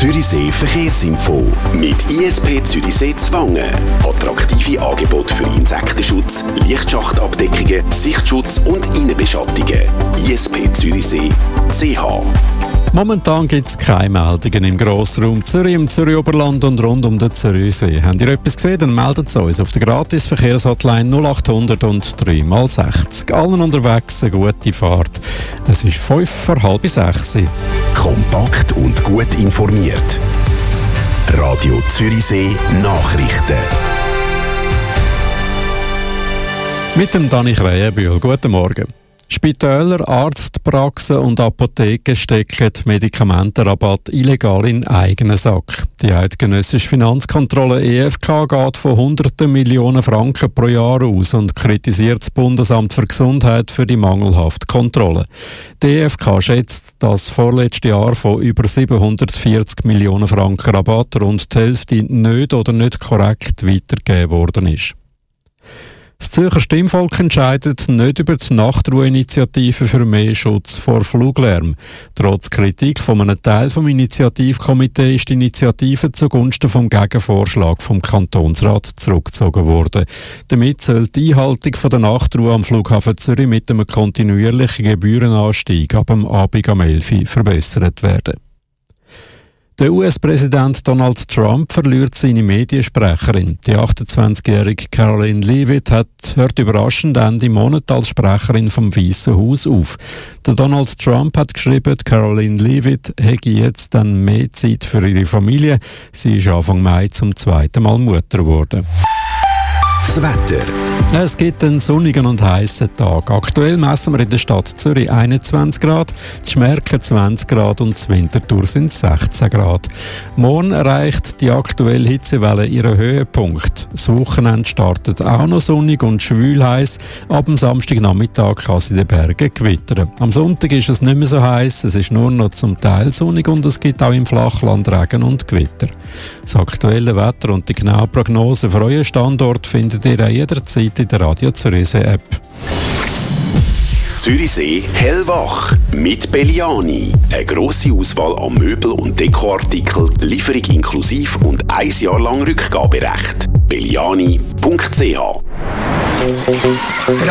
Zürichsee Verkehrsinfo mit ISP Zürichsee Zwangen. Attraktive Angebote für Insektenschutz, Lichtschachtabdeckungen, Sichtschutz und Innenbeschattungen. ISP Zürichsee CH. Momentan gibt es keine Meldungen im Grossraum Zürich, im Zürich-Oberland und rund um den Zürichsee. Habt ihr etwas gesehen, dann meldet es uns auf der Gratis-Verkehrshotline 0800 und 3x60. Allen unterwegs eine gute Fahrt. Es ist 5:45. Kompakt und gut informiert. Radio Zürichsee Nachrichten. Mit dem Dani Krähenbühl. Guten Morgen. Spitäler, Arztpraxen und Apotheken stecken Medikamentenrabatt illegal in eigenen Sack. Die eidgenössische Finanzkontrolle EFK geht von Hunderten Millionen Franken pro Jahr aus und kritisiert das Bundesamt für Gesundheit für die mangelhafte Kontrolle. Die EFK schätzt, dass vorletztes Jahr von über 740 Millionen Franken Rabatt rund die Hälfte nicht oder nicht korrekt weitergegeben worden ist. Das Zürcher Stimmvolk entscheidet nicht über die Nachtruheinitiative für mehr Schutz vor Fluglärm. Trotz Kritik von einem Teil des Initiativkomitees ist die Initiative zugunsten vom Gegenvorschlag vom Kantonsrat zurückgezogen worden. Damit soll die Einhaltung von der Nachtruhe am Flughafen Zürich mit einem kontinuierlichen Gebührenanstieg ab dem Abend am 11 Uhr verbessert werden. Der US-Präsident Donald Trump verliert seine Mediensprecherin. Die 28-jährige Caroline Leavitt hört überraschend Ende Monat als Sprecherin vom Weißen Haus auf. Der Donald Trump hat geschrieben, Caroline Leavitt hätte jetzt dann mehr Zeit für ihre Familie. Sie ist Anfang Mai zum zweiten Mal Mutter geworden. Das Wetter. Es gibt einen sonnigen und heißen Tag. Aktuell messen wir in der Stadt Zürich 21 Grad, in Schmerken 20 Grad und in Winterthur sind 16 Grad. Morgen erreicht die aktuelle Hitzewelle ihren Höhepunkt. Das Wochenende startet auch noch sonnig und schwül heiß. Ab dem Samstagnachmittag kann es in den Bergen gewittern. Am Sonntag ist es nicht mehr so heiß, es ist nur noch zum Teil sonnig und es gibt auch im Flachland Regen und Gewitter. Das aktuelle Wetter und die genaue Prognose für euren Standort findet ihr jederzeit in der Radio Zürichsee App. Zürichsee hellwach mit Belliani. Eine grosse Auswahl an Möbel- und Dekoartikeln, Lieferung inklusiv und 1 Jahr lang Rückgaberecht. Belliani.ch